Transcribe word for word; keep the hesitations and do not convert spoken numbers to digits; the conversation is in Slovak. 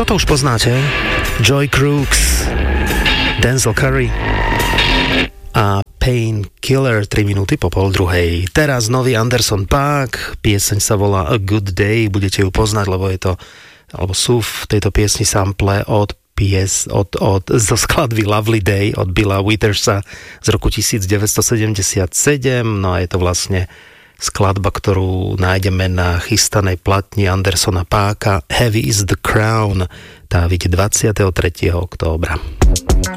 Toto už poznáte. Joy Crooks, Denzel Curry a Painkiller, tri minúty po pol druhej. Teraz nový Anderson .Paak, pieseň sa volá A Good Day, budete ju poznať, lebo je to, alebo sú v tejto piesni sample od pies, od, od, zo skladby Lovely Day od Billa Withersa z roku devätnásťstosedemdesiatsedem, no a je to vlastne skladba, ktorú nájdeme na chystanej platni Andersona .Paaka. Heavy is the Crown, tá vyjde dvadsiateho tretieho októbra.